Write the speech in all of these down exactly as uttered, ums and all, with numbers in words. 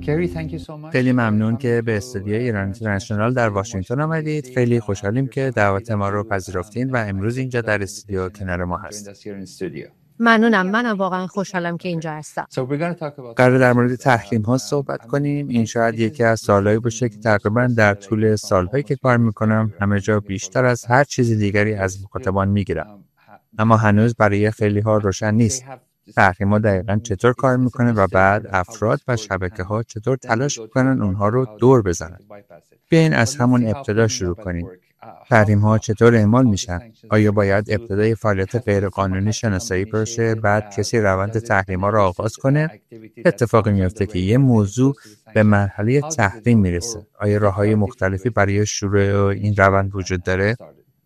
خیلی ممنون که به استودیوی ایران اینترنشنال در واشنگتن آمدید. خیلی خوشحالیم که دعوت ما رو پذیرفتین و امروز اینجا در استودیو کنار ما هستید. ممنونم. منم واقعا خوشحالم که اینجا هستم. قرار در مورد تحریم ها صحبت کنیم. این شاید یکی از سوالایی باشه که تقریبا در طول سالهایی که کار میکنم همه جا بیشتر از هر چیز دیگری از مخاطبان میگیرم. اما هنوز برای خیلی ها روشن نیست تحریم ها دقیقاً چطور کار میکنه و بعد افراد و شبکه ها چطور تلاش میکنن اونها رو دور بزنن. بیاین از همون ابتدا شروع کنیم. تحریم ها چطور اعمال میشن؟ آیا باید ابتدای فعالیت غیرقانونی شناسایی بشه بعد کسی روند تحریم ها رو آغاز کنه؟ اتفاقی میفته که یه موضوع به مرحله تحریم میرسه. آیا راههای مختلفی برای شروع این روند وجود داره؟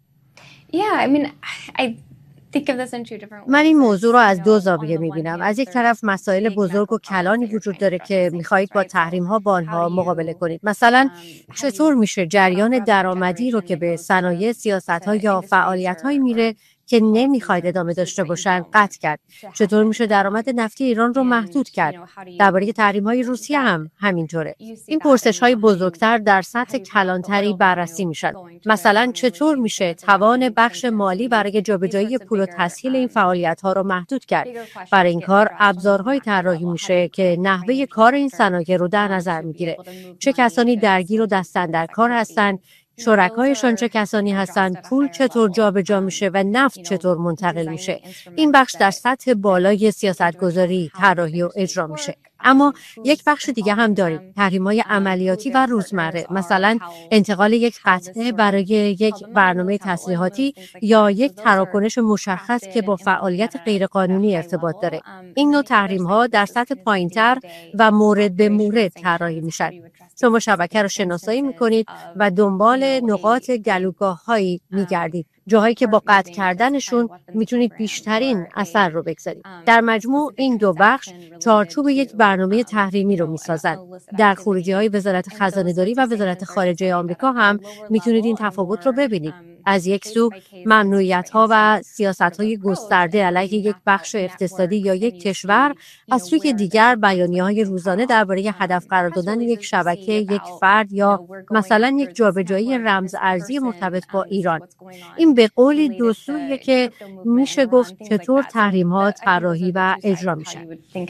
من این موضوع رو از دو زاویه می‌بینم. از یک طرف مسائل بزرگ و کلانی وجود داره که می‌خواهید با تحریم‌ها با آنها مقابله کنید. مثلا چطور میشه جریان درآمدی رو که به صنایع، سیاست‌ها یا فعالیت‌هایی میره که نمیخواید ادامه داشته باشن قطع کرد؟ چطور میشه درآمد نفتی ایران رو محدود کرد؟ درباره تحریم‌های روسیه هم همینطوره. این پرسش‌های بزرگتر در سطح کلانتری بررسی میشن. مثلا چطور میشه توان بخش مالی برای جابجایی پول و تسهیل این فعالیت‌ها رو محدود کرد؟ برای این کار ابزارهای طراحی میشه که نحوه کار این صنایع رو در نظر میگیره. چه کسانی درگیر و دست‌اندرکار هستن؟ شرکایشان چه کسانی هستند، پول چطور جابجا میشه و نفت چطور منتقل میشه. این بخش در سطح بالای سیاستگذاری، طراحی و اجرا میشه. اما یک بخش دیگه هم داریم، تحریم‌های عملیاتی و روزمره، مثلا انتقال یک قطعه برای یک برنامه تسلیحاتی یا یک تراکنش مشخص که با فعالیت غیرقانونی ارتباط داره. این نوع تحریم‌ها در سطح پایین‌تر و مورد به مورد طراحی میشن. شما شبکه رو شناسایی میکنید و دنبال نقاط گلوگاه‌هایی میگردید، جاهایی که با قطع کردنشون میتونید بیشترین اثر رو بگذارید. در مجموع این دو بخش چارچوب یک برنامه تحریمی رو میسازن. در خروجی‌های وزارت خزانه‌داری و وزارت خارجه آمریکا هم میتونید این تفاوت رو ببینید. از یک سو ممنوعیت‌ها و سیاست‌های گسترده علیه یک بخش اقتصادی یا یک کشور، از سوی دیگر بیانیه‌های روزانه درباره هدف قرار دادن یک شبکه، یک فرد یا مثلا یک جابجایی رمز ارزی مرتبط با ایران. این به قولی دو سویه که میشه گفت چطور تحریم‌ها طراحی و اجرا میشن.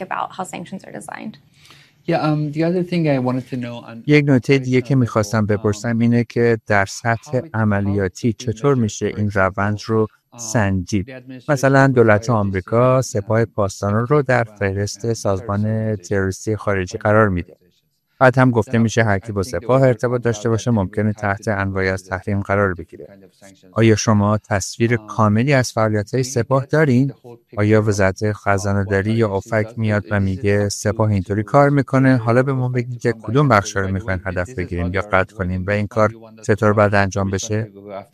یک نکته دیگه که میخواستم بپرسم اینه که در سطح عملیاتی چطور میشه این روند رو سنجید؟ مثلا دولت آمریکا سپاه پاسداران رو در فهرست سازمان تروریستی خارجی قرار میده. بعد هم گفته میشه هر کی با سپاه ارتباط داشته باشه ممکنه تحت انواعی از تحریم قرار بگیره. آیا شما تصویر کاملی از فعالیت‌های سپاه دارین؟ آیا وزارت خزانه‌داری یا اوفک میاد و میگه سپاه اینطوری کار میکنه، حالا به ما بگید که کدوم بخشا رو میخواین هدف بگیریم یا قطع کنیم و این کار چطور باید انجام بشه؟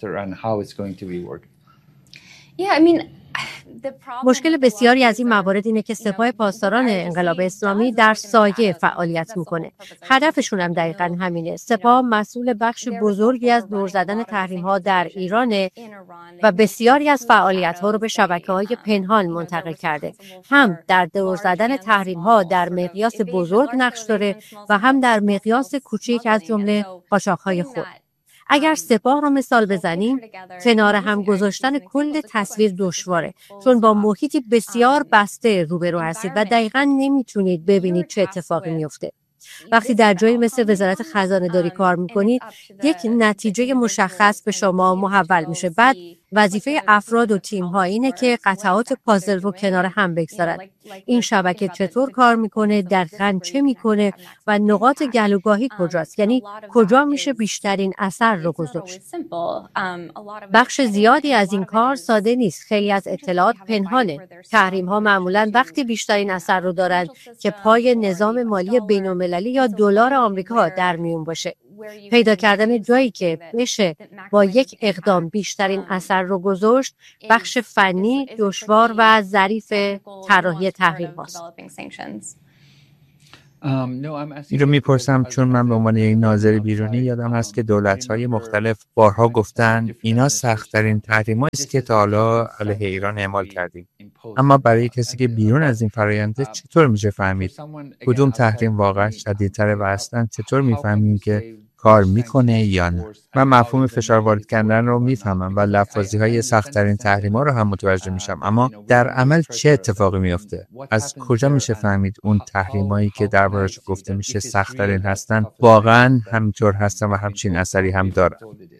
مشکل بسیاری از این موارد اینه که سپاه پاسداران انقلاب اسلامی در سایه فعالیت میکنه. هدفشون هم دقیقاً همینه. سپاه مسئول بخش بزرگی از دور زدن تحریم‌ها در ایرانه و بسیاری از فعالیت‌ها رو به شبکه‌های پنهان منتقل کرده. هم در دور زدن تحریم‌ها در مقیاس بزرگ نقش داره و هم در مقیاس کوچیک از جمله قاچاق‌های خود. اگر سپاه رو مثال بزنیم، کنار هم گذاشتن کل تصویر دشواره، چون با محیطی بسیار بسته روبرو هستید و دقیقاً نمیتونید ببینید چه اتفاقی میفته. وقتی در جایی مثل وزارت خزانه‌داری کار میکنید، یک نتیجه مشخص به شما محول میشه. بعد وظیفه افراد و تیم‌ها اینه که قطعات پازل رو کنار هم بگذارن. این شبکه چطور کار میکنه، دقیقاً چه میکنه و نقاط گلوگاهی کجاست، یعنی کجا میشه بیشترین اثر رو گذاشت. بخش زیادی از این کار ساده نیست. خیلی از اطلاعات پنهانه. تحریم‌ها معمولاً وقتی بیشترین اثر رو دارن که پای نظام مالی بین‌المللی یا دلار آمریکا در میون باشه. پیدا کردن جایی که بشه با یک اقدام بیشترین اثر رو گذاشت، بخش فنی، دشوار و ظریف طراحی تحریم هاست. این رو میپرسم چون من به عنوان یک ناظر بیرونی یادم هست که دولت‌های مختلف بارها گفتن اینا سخت‌ترین تحریم‌هایی است که تا حالا علیه ایران اعمال کردیم. اما برای کسی که بیرون از این فراینده چطور میشه فهمید کدوم تحریم واقعا شدیدتره و اصلا چطور میفهمیم که کار میکنه یا نه؟ من مفهوم فشار وارد کردن رو میفهمم و لفاظی های سخت‌ترین تحریم‌ها رو هم متوجه میشم، اما در عمل چه اتفاقی میفته؟ از کجا میشه فهمید اون تحریم‌هایی که دربارش گفته میشه سخت‌ترین هستن واقعا همینطور هستن و همچین اثری هم دارن؟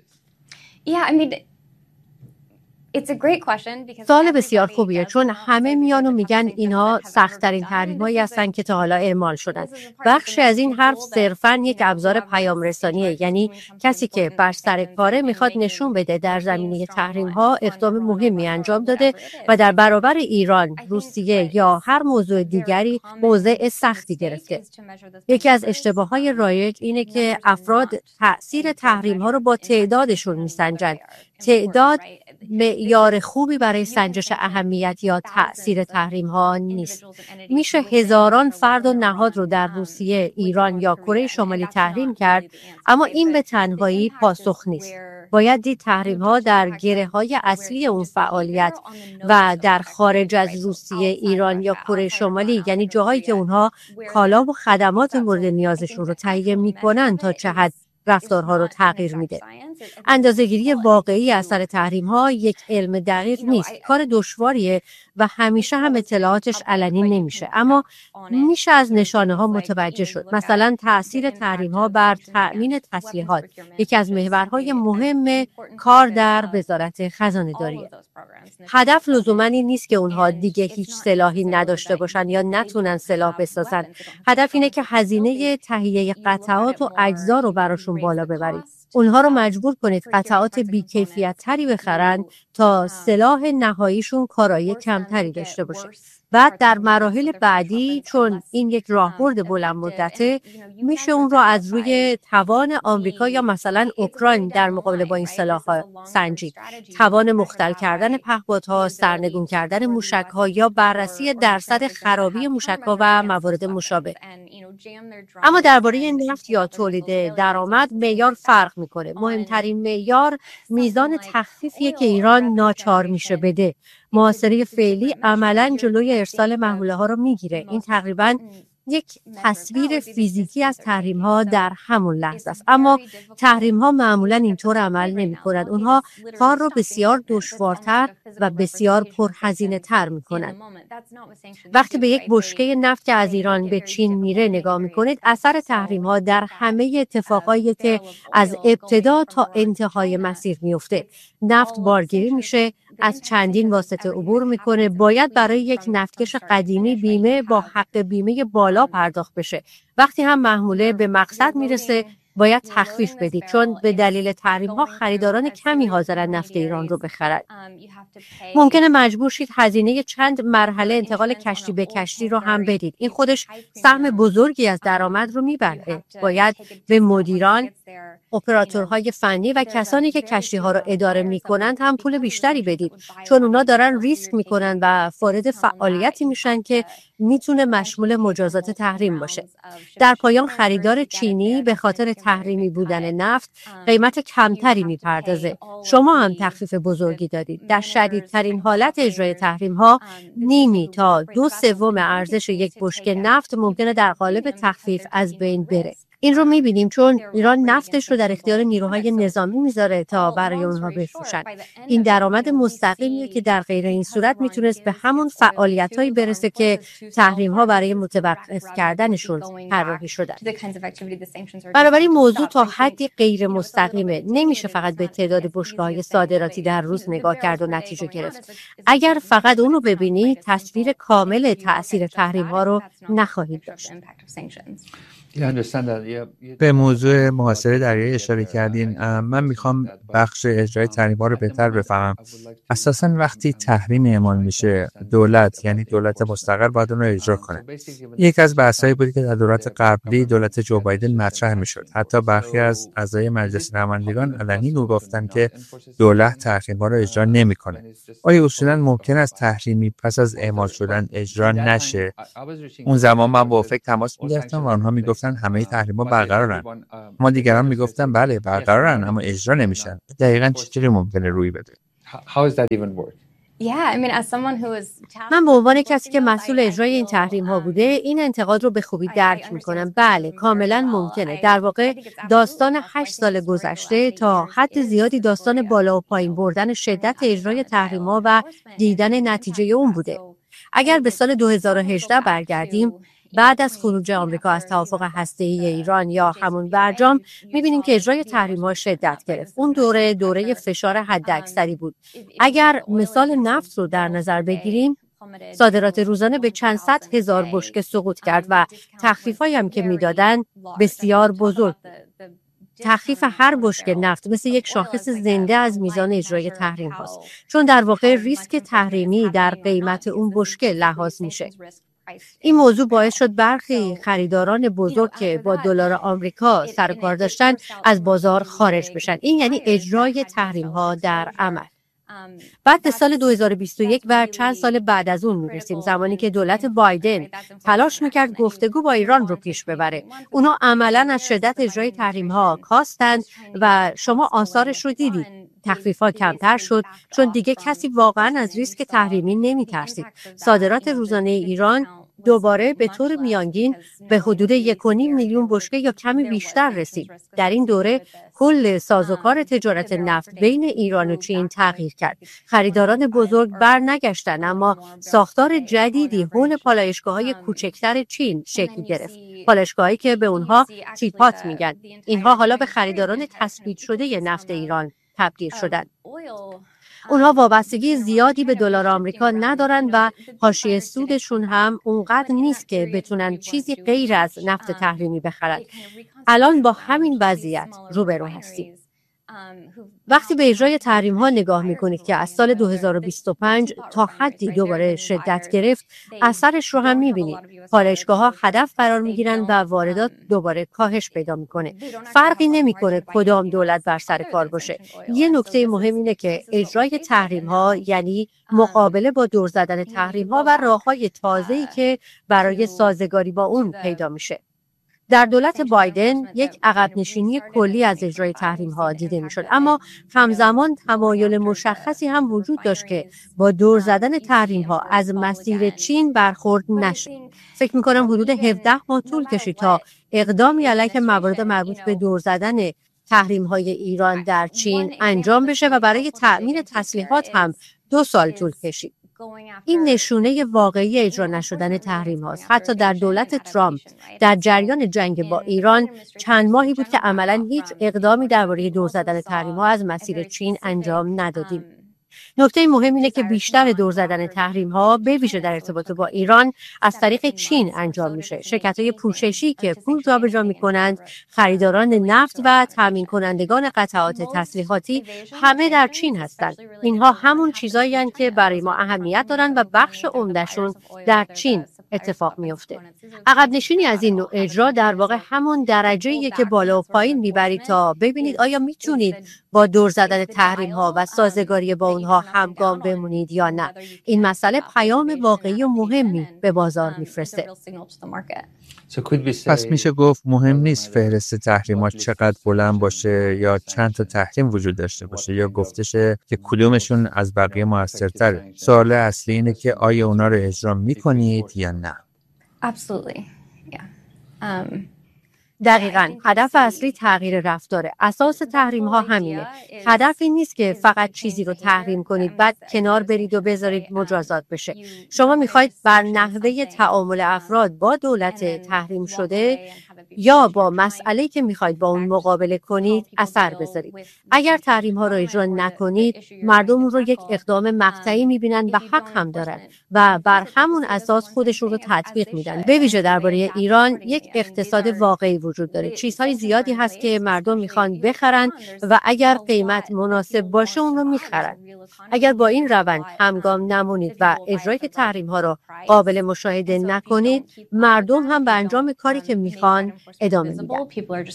سوال بسیار خوبیه، چون همه میان و میگن اینها سخت‌ترین تحریم‌هایی هستن که تا حالا اعمال شدن. بخشی از این حرف صرفاً یک ابزار پیام رسانیه، یعنی کسی که بر سر کاره میخواد نشون بده در زمینه تحریم‌ها اقدام مهمی انجام داده و در برابر ایران، روسیه یا هر موضوع دیگری موضع سختی گرفته. یکی از اشتباهات رایج اینه که افراد تأثیر تحریم‌ها رو با تعدادشون میسنجن. تعداد معیار خوبی برای سنجش اهمیت یا تأثیر تحریم ها نیست. میشه هزاران فرد و نهاد رو در روسیه، ایران یا کره شمالی تحریم کرد، اما این به تنهایی پاسخ نیست. باید دید تحریم ها در گره های اصلی اون فعالیت و در خارج از روسیه، ایران یا کره شمالی، یعنی جاهایی که اونها کالا و خدمات مورد نیازشون رو تهیه میکنن تا چه حد رفتارها رو تغییر میده. اندازه‌گیری واقعی اثر تحریم‌ها یک علم دقیق نیست. کار دشواریه و همیشه هم اطلاعاتش علنی نمیشه، اما میشه از نشانه‌ها متوجه شد. مثلا تأثیر تحریم‌ها بر تأمین تسلیحات یکی از محورهای مهم کار در وزارت خزانه‌داریه. هدف لزوما این نیست که اونها دیگه هیچ سلاحی نداشته باشن یا نتونن سلاح بسازن. هدف اینه که هزینه تهیه قطعات و اجزا رو براشون بالا ببرید. اونها رو مجبور کنید قطعات بی‌کیفیت تری بخرن تا سلاح نهاییشون کارایی کمتری داشته باشه. بعد در مراحل بعدی، چون این یک راهبرد بلند مدته، میشه اون رو از روی توان آمریکا یا مثلا اوکراین در مقابله با این سلاح‌ها سنجید. توان مختل کردن پهپادها، سرنگون کردن موشک‌ها یا بررسی درصد خرابی موشک‌ها و موارد مشابه. اما درباره نفت یا تولید درآمد معیار فرق میکنه. مهمترین معیار میزان تخفیفیه که ایران ناچار میشه بده. محاصره فعلی عملاً جلوی ارسال محموله ها رو میگیره. این تقریباً یک تصویر فیزیکی از تحریم ها در همون لحظه است. اما تحریم ها معمولاً اینطور عمل نمی کنند. اونها کار رو بسیار دشوارتر و بسیار پرهزینه تر می کنند. وقتی به یک بشکه نفت که از ایران به چین میره نگاه می کنید، اثر تحریم ها در همه اتفاقایی که از ابتدا تا انتهای مسیر میفته. نفت بارگیری میشه، از چندین واسطه عبور میکنه. باید برای یک نفتکش قدیمی بیمه با حق بیمه بالا پرداخت بشه. وقتی هم محموله به مقصد میرسه باید تخفیف بدید، چون به دلیل تحریم ها خریداران کمی حاضرن نفت ایران رو بخرن. ممکنه مجبور شید هزینه چند مرحله انتقال کشتی به کشتی رو هم بدید. این خودش سهم بزرگی از درآمد رو میبره. باید به مدیران، اپراتورهای فنی و کسانی که کشتی ها رو اداره میکنند هم پول بیشتری بدید، چون اونا دارن ریسک میکنن و وارد فعالیتی میشن که میتونه مشمول مجازات تحریم باشه. در پایان خریدار چینی به خاطر تحریمی بودن نفت قیمت کمتری میپردازه. شما هم تخفیف بزرگی دادید. در شدیدترین حالت اجرای تحریم ها نیمی تا دو سوم ارزش یک بشکه نفت ممکنه در قالب تخفیف از بین بره. این رو می‌بینیم چون ایران نفتش رو در اختیار نیروهای نظامی میذاره تا برای اونها بفروشن. این درآمد مستقیمیه که در غیر این صورت میتونست به همون فعالیتایی برسه که تحریم‌ها برای متوقف کردنشون طراحی شدن. بنابراین موضوع تا حدی غیر مستقیمه. نمیشه فقط به تعداد بشکه‌های صادراتی در روز نگاه کرد و نتیجه گرفت. اگر فقط اون رو ببینید، تصویر کامل تأثیر تحریم‌ها رو نخواهید داشت. Yeah, I understand that. به موضوع محاصره دریایی اشاره کردین. من میخوام بخش اجرای تحریم‌ها رو بهتر بفهمم. اساساً وقتی تحریم اعمال میشه، دولت یعنی دولت مستقل باید اون رو اجرا کنه. یک از بحثایی بودی که در دولت قبلی دولت جو بایدن مطرح میشد. حتی برخی از اعضای مجلس نمایندگان علنی گفتن که دولت تحریم‌ها رو اجرا نمیکنه. آیا اصولاً ممکن است تحریمی پس از اعمال شدن اجرا نشه؟ اون زمان من با اوپک تماس می‌گرفتم و آنها میگفتن همه تحریم‌ها برقرارن. ما دیگران میگفتن بله برقرارن اما اجرا نمیشن. دقیقاً چطوری ممکنه روی بده؟ من به عنوان کسی که مسئول اجرای این تحریم ها بوده این انتقاد رو به خوبی درک میکنم. بله کاملا ممکنه. در واقع داستان هشت سال گذشته تا حد زیادی داستان بالا و پایین بردن شدت اجرای تحریم ها و دیدن نتیجه اون بوده. اگر به سال دو هزار و هجده برگردیم، بعد از خروج آمریکا از توافق هسته‌ای ایران یا همون برجام، می‌بینیم که اجرای تحریم‌ها شدت گرفت. اون دوره دوره فشار حداکثری بود. اگر مثال نفت رو در نظر بگیریم، صادرات روزانه به چند صد هزار بشکه سقوط کرد و تخفیف‌هایی هم که میدادن بسیار بزرگ بود. تخفیف هر بشکه نفت مثل یک شاخص زنده از میزان اجرای تحریم هاست، چون در واقع ریسک تحریمی در قیمت اون بشکه لحاظ میشه. این موضوع باعث شد برخی خریداران بزرگ که با دلار آمریکا سر و کار داشتن از بازار خارج بشن. این یعنی اجرای تحریم ها در عمل. بعد به سال دو هزار و بیست و یک و چند سال بعد از اون میرسیم، زمانی که دولت بایدن تلاش میکرد گفتگو با ایران رو پیش ببره. اونا عملاً از شدت اجرای تحریم ها کاستند و شما آثارش رو دیدید. تخفیف ها کمتر شد چون دیگه کسی واقعاً از ریسک تحریمی نمیترسید. صادرات روزانه ایران دوباره به طور میانگین به حدود یک و نیم میلیون بشکه یا کمی بیشتر رسید. در این دوره کل سازوکار تجارت نفت بین ایران و چین تغییر کرد. خریداران بزرگ بر نگشتن، اما ساختار جدیدی حول پالایشگاه‌های کوچکتر چین شکل گرفت. پالایشگاهایی که به اونها تیپات میگن. اینها حالا به خریداران تثبیت شده نفت ایران تبدیل شدند. اونها وابستگی زیادی به دلار آمریکا ندارن و حاشیه سودشون هم اونقدر نیست که بتونن چیزی غیر از نفت تحریمی بخرن. الان با همین وضعیت روبرو هستیم. وقتی به اجرای تحریم ها نگاه میکنید که از سال دو هزار و بیست و پنج تا حدی دوباره شدت گرفت، اثرش رو هم میبینید. پالایشگاه ها هدف قرار میگیرن و واردات دوباره کاهش پیدا میکنه. فرقی نمیکنه کدام دولت بر سر کار باشه. یه نکته مهم اینه که اجرای تحریم ها یعنی مقابله با دور زدن تحریم ها و راههای تازه‌ای که برای سازگاری با اون پیدا میشه. در دولت بایدن یک عقب نشینی کلی از اجرای تحریم ها دیده میشد، اما همزمان تمایل مشخصی هم وجود داشت که با دور زدن تحریم ها از مسیر چین برخورد نشه. فکر میکنم حدود هفده ماه طول کشید تا اقدامی علیه موارد مربوط به دور زدن تحریم های ایران در چین انجام بشه و برای تأمین تسلیحات هم دو سال طول کشید. این نشونه واقعی اجرا نشدن تحریم هاست. حتی در دولت ترامپ در جریان جنگ با ایران چند ماهی بود که عملاً هیچ اقدامی درباره دور زدن تحریم ها از مسیر چین انجام ندادیم. نکته مهم اینه که بیشتر دور زدن تحریم ها به ویژه در ارتباط با ایران از طریق چین انجام میشه. شرکت‌های پوششی که پول جابجا میکنند، خریداران نفت و تامین کنندگان قطعات تسلیحاتی همه در چین هستند. اینها همون چیزایی هستند که برای ما اهمیت دارن و بخش عمدهشون در چین اتفاق میفته. عقب نشینی از این نوع اجرا در واقع همون درجه‌ایه که بالا و پایین میبرید تا ببینید آیا میتونید با دور زدن تحریم ها و سازگاری با اونها همگام بمونید یا نه. این مسئله پیام واقعی و مهمی به بازار میفرسته. پس میشه گفت مهم نیست فهرست تحریمات چقدر بلند باشه یا چند تا تحریم وجود داشته باشه یا گفتشه که کدومشون از بقیه موثرتره. سوال اصلی اینه که آیا اونا رو اجرا میکنید یا نه؟ Absolutely. Yeah. Um, دقیقاً هدف اصلی تغییر رفتاره. اساس تحریم ها همینه. هدف این نیست که فقط چیزی رو تحریم کنید بعد کنار برید و بذارید مجازات بشه. شما میخواید بر نحوه تعامل افراد با دولت تحریم شده یا با مسئله‌ای که میخواید با اون مقابله کنید اثر بذارید. اگر تحریم ها رو اجرا نکنید، مردم رو یک اقدام مقطعی میبینن و حق هم دارن و بر همون اساس خودشون رو تطبیق میدن. به ویژه درباره ایران یک اقتصاد واقعی وجود وجود داره. چیزهای زیادی هست که مردم میخوان بخرن و اگر قیمت مناسب باشه اون رو میخرن. اگر با این روند همگام نمونید و اجرای تحریم ها رو قابل مشاهده نکنید، مردم هم به انجام کاری که میخوان ادامه میدن.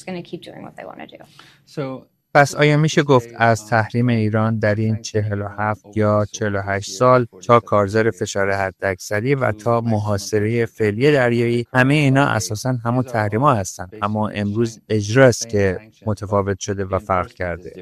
پس آیا میشه گفت از تحریم ایران در این چهل و هفت یا چهل و هشت سال تا کارزار فشار حداکثری و تا محاصره فعلی دریایی، همه اینا اساساً همون تحریم‌ها هستن، اما امروز اجراست که متفاوت شده و فرق کرده؟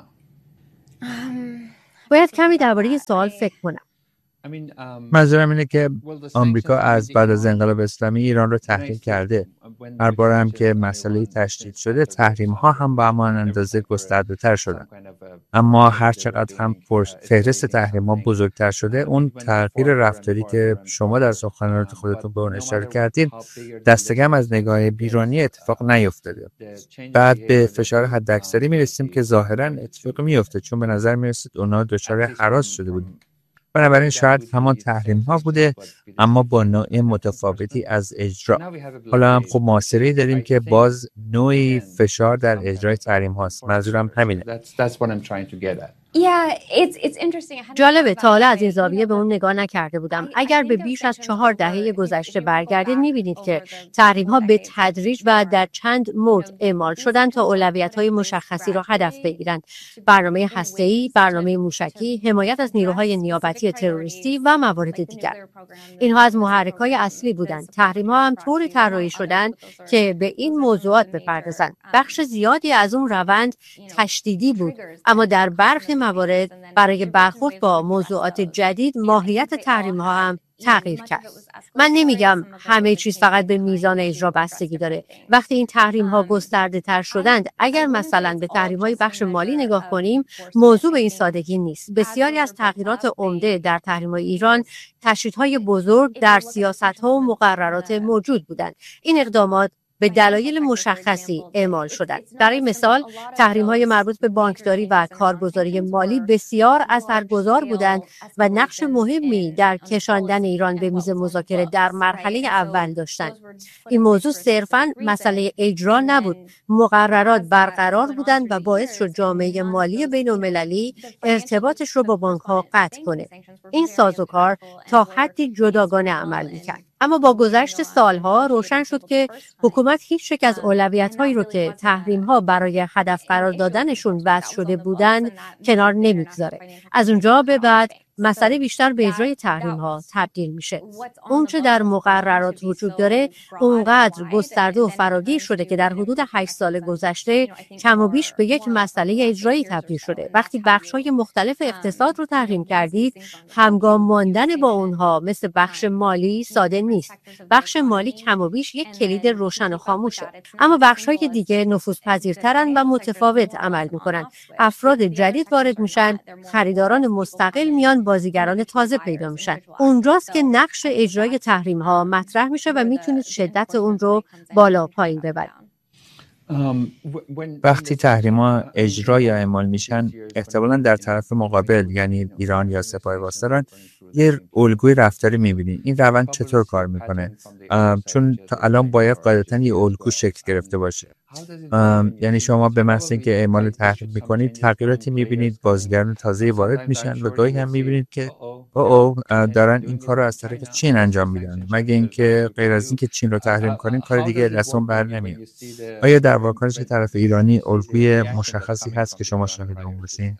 باید کمی درباره این سوال فکر کنم. منظورم اینه که آمریکا از بعد از انقلاب اسلامی ایران رو تحریم کرده. هر بار هم که مسئله تشدید شده، تحریم ها هم به همان اندازه گسترده تر شدن. اما هر چقدر هم فهرست تحریم ها بزرگتر شده، اون تغییر رفتاری که شما در سخنرانیت خودتون به اون اشاره کردین، دستکم از نگاه بیرونی اتفاق نیفتاده. بعد به فشار حداکثری میرسیم که ظاهرا اتفاق میفته، چون به نظر میرسید اونا دچار هراس شده بودن. بنابراین شاید همان تحریم ها بوده، اما با نوع متفاوتی از اجرا. حالا هم خب محاصره‌ای داریم که باز نوعی فشار در اجرای تحریم هاست. منظورم همینه. جالبه، تا حالا از این زاویه به اون نگاه نکرده بودم. اگر به بیش از چهار دهه گذشته برگردید می‌بینید که تحریم‌ها به تدریج و در چند مورد اعمال شدن تا اولویت‌های مشخصی را هدف بگیرند: برنامه هسته‌ای، برنامه موشکی، حمایت از نیروهای نیابتی تروریستی و موارد دیگر. اینها از محرک‌های اصلی بودند. تحریم‌ها هم طوری طراحی شدند که به این موضوعات بپردازند. بخش زیادی از اون روند تشدیدی بود، اما در برخی موارد برای برخورد با موضوعات جدید ماهیت تحریم ها هم تغییر کرد. من نمیگم همه چیز فقط به میزان اجرا بستگی داره. وقتی این تحریم ها گسترده تر شدند، اگر مثلا به تحریم های بخش مالی نگاه کنیم، موضوع به این سادگی نیست. بسیاری از تغییرات عمده در تحریم های ایران تشدیدهای بزرگ در سیاست ها و مقررات موجود بودند. این اقدامات به دلایل مشخصی اعمال شدند. برای مثال، تحریم‌های مربوط به بانکداری و کارگزاری مالی بسیار اثرگذار بودند و نقش مهمی در کشاندن ایران به میز مذاکره در مرحله اول داشتند. این موضوع صرفاً مسئله اجرا نبود. مقررات برقرار بودند و باعث شد جامعه مالی بین‌المللی ارتباطش رو با بانک‌ها قطع کنه. این سازوکار تا حدی جداگانه عمل می‌کرد. اما با گذشت سالها روشن شد که حکومت هیچ یک از اولویت‌هایی رو که تحریم‌ها برای هدف قرار دادنشون وضع شده بودند کنار نمیگذاره. از اونجا به بعد مسئله بیشتر به اجرای تحریم‌ها تبدیل میشه. اون چه در مقررات وجود داره اونقدر گسترده و فراگیر شده که در حدود هشت سال گذشته کم و بیش به یک مسئله اجرایی تبدیل شده. وقتی بخش‌های مختلف اقتصاد رو تحریم کردید، همگام ماندن با اونها مثل بخش مالی ساده نیست. بخش مالی کم و بیش یک کلید روشن و خاموشه، اما بخش‌های دیگه نفوذپذیرترن و متفاوت عمل میکنن. افراد جدید وارد میشن، خریداران مستقل میان، بازیگران تازه پیدا میشن. اونجاست که نقش اجرای تحریم ها مطرح میشه و میتونید شدت اون رو بالا پایین ببرید. وقتی تحریم ها اجرا یا اعمال میشن، احتمالاً در طرف مقابل یعنی ایران یا سپاه پاسداران یه الگوی رفتاری میبینید. این روند چطور کار میکنه؟ چون تا الان باید قاعدتاً یه الگو شکل گرفته باشه. یعنی شما به محض اینکه اعمال تحریم میکنید تغییراتی میبینید، بازیگران تازه‌ای وارد میشن و گاهی هم میبینید که او او دارن این کار رو از طریق چین انجام میدن، مگه اینکه غیر از اینکه چین رو تحریم کنیم کار دیگه دستمون بر نمیاد. آیا در واکنش طرف ایرانی الگوی مشخصی هست که شما شاهد اون باشین؟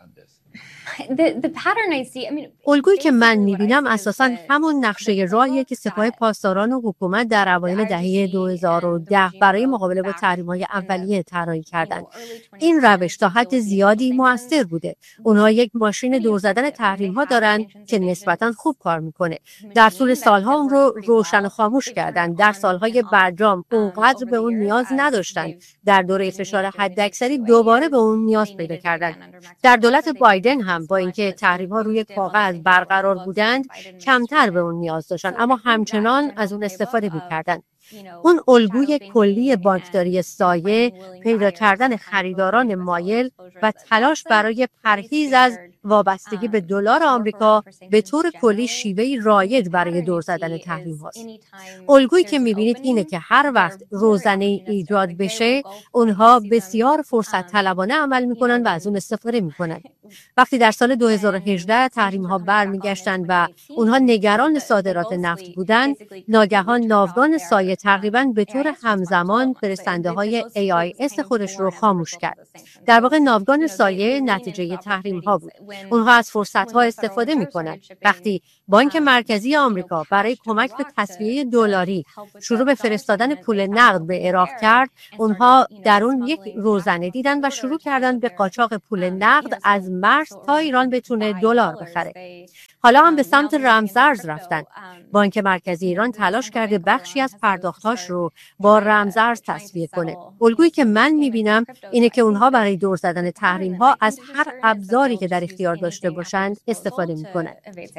الگویی که من میبینم اساساً همون نقشه راهیه که سپاه پاسداران و حکومت در اوایل دهه دو هزار و ده برای مقابله با تحریم‌های اولیه طراحی کردند. این روش تا حد زیادی موثر بوده. اونها یک ماشین دور زدن تحریم‌ها دارن که نسبتاً خوب کار میکنه. در طول سالها اون رو روشن و خاموش کردن. در سالهای برجام اونقدر به اون نیاز نداشتن. در دوره فشار حداکثری دوباره به اون نیاز پیدا کردن. در دولت بایدن هم با اینکه تحریم‌ها روی کاغذ برقرار بودند کمتر به اون نیاز داشتن، اما همچنان از اون استفاده می‌کردن. اون الگوی کلی بانکداری سایه، پیدا کردن خریداران مایل و تلاش برای پرهیز از وابستگی به دلار آمریکا به طور کلی شیوهی رایج برای دور زدن تحریم هاست. الگویی که میبینید اینه که هر وقت روزنه ایجاد بشه، اونها بسیار فرصت طلبانه عمل میکنن و از اون استفاده میکنن. وقتی در سال دو هزار و هجده تحریم ها برمیگشتن و اونها نگران صادرات نفت بودن، ناگهان ناوگان سایه تقریباً به طور همزمان فرستنده های ای آی اس خودش رو خاموش کرد. در واقع ناوگان سایه نتیجه تحریم ها بود. اونها از فرصت ها استفاده میکنن. وقتی بانک مرکزی آمریکا برای کمک به تسویه دلاری شروع به فرستادن پول نقد به عراق کرد، اونها در اون یک روزنه دیدن و شروع کردن به قاچاق پول نقد از مرز تا ایران بتونه دلار بخره. حالا هم به سمت رمزارز رفتن. بانک مرکزی ایران تلاش کرده بخشی از پرداختاش رو با رمزارز تسویه کنه. الگویی که من میبینم اینه که اونها برای دور زدن تحریم ها از هر ابزاری که در اختیار داشته باشند استفاده میکنن.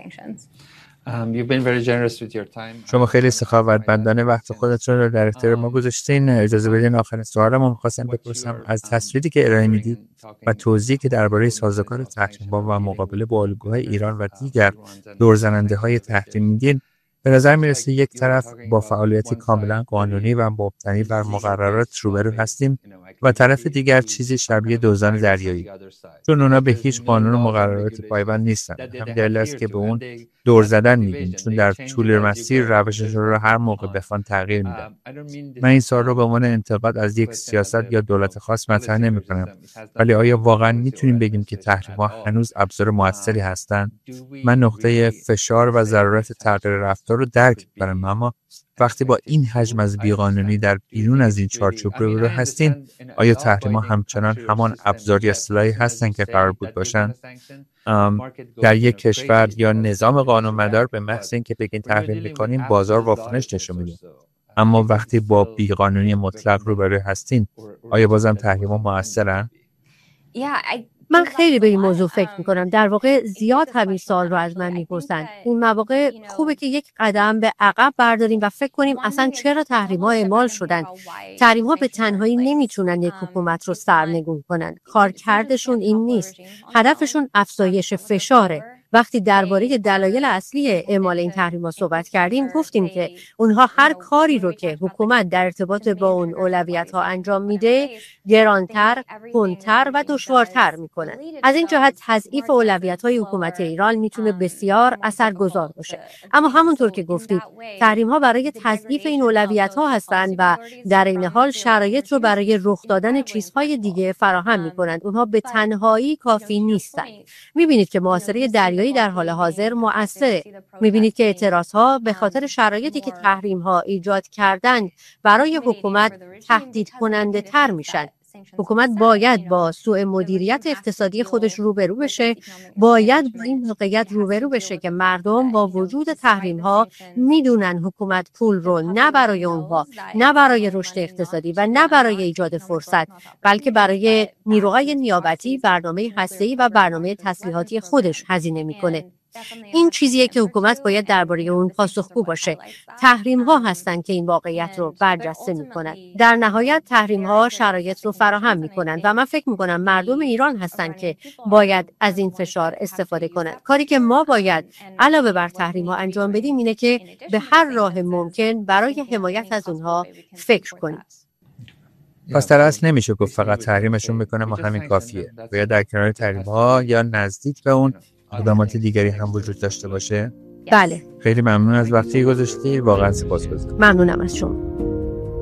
شما خیلی سخاوتمندانه وقت خودتون رو در اختیار ما گذاشتین. اجازه بدین آخرین سوالمو می‌خواستم بپرسم از تصویری که ارائه میدید و توضیحی که درباره سازوکار تحریم‌ها و مقابله با الگوهای ایران و دیگر دورزننده‌های تحریم میدین، به نظر میرسه یک طرف با فعالیتی کاملا قانونی و مبتنی بر مقررات روبرو هستیم و طرف دیگر چیزی شبیه دزدان دریایی، چون اونا به هیچ قانون و مقررات پایبند نیستن. همین دلیل است که به اون دور زدن میگیم، چون در طول مسیر روششون رو هر موقع بخوان تغییر میدن. من این سوال رو به عنوان انتقاد از یک سیاست یا دولت خاص مطرح نمی‌کنم، ولی آیا واقعا میتونیم بگیم که تحریم‌ها هنوز ابزار موثری هستند؟ من نقطه فشار و ضرورت تغییر رفتار رو درک می‌کنم، اما وقتی با این حجم از بیقانونی در بیرون از این چارچوب روبرو هستین، آیا تحریم‌ها همچنان همان ابزاری اصطلاحی هستند که قرار بود باشند؟ در یک کشور یا نظام قانونمدار به محض اینکه بگین تحریم می‌کنیم بازار واکنش نشون میده، اما وقتی با بیقانونی مطلق روبرو هستین، آیا بازم تحریم‌ها موثرن؟ من خیلی به این موضوع فکر میکنم. در واقع زیاد همین سوال رو از من میپرسن. این مواقع خوبه که یک قدم به عقب برداریم و فکر کنیم اصلا چرا تحریم‌ها اعمال شدن. تحریم‌ها به تنهایی نمیتونن یک حکومت رو سرنگون کنن. کارکردشون این نیست. هدفشون افزایش فشاره. وقتی درباره دلایل اصلی اعمال این تحریم‌ها صحبت کردیم، گفتیم که اونها هر کاری رو که حکومت در ارتباط با اون اولویت‌ها انجام میده، گرانتر، کندتر و دشوارتر میکنن. از این جهت تضعیف اولویت‌های حکومت ایران میتونه بسیار اثرگذار باشه. اما همونطور که گفتید، تحریم‌ها برای تضعیف این اولویت‌ها هستند و در این حال شرایط رو برای رخ دادن چیزهای دیگه فراهم میکنند. اونها به تنهایی کافی نیستند. میبینید که محاصره دریایی در حال حاضر مؤثره. می‌بینید که اعتراضها به خاطر شرایطی که تحریم‌ها ایجاد کردند برای حکومت تهدید کننده تر میشن. حکومت باید با سوء مدیریت اقتصادی خودش روبرو بشه، باید با این واقعیت روبرو بشه که مردم با وجود تحریم‌ها میدونن حکومت پول رو نه برای اونها، نه برای رشد اقتصادی و نه برای ایجاد فرصت، بلکه برای نیروهای نیابتی، برنامه هسته‌ای و برنامه تسلیحاتی خودش هزینه میکنه. این چیزیه که حکومت باید درباره اون پاسخگو باشه. تحریم ها هستن که این واقعیت رو برجسته میکنن. در نهایت تحریم ها شرایط رو فراهم میکنن و من فکر میکنم مردم ایران هستن که باید از این فشار استفاده کنن. کاری که ما باید علاوه بر تحریم ها انجام بدیم اینه که به هر راه ممکن برای حمایت از اونها فکر کنیم. پس در اصل نمیشه گفت فقط تحریمشون بکنه ما همین کافیه. باید در کنار تحریم ها یا نزدیک به اون اقدامات دیگری هم وجود داشته باشه. بله. خیلی ممنون از وقتی گذاشتی، واقعا سپاسگزارم. ممنونم از شما.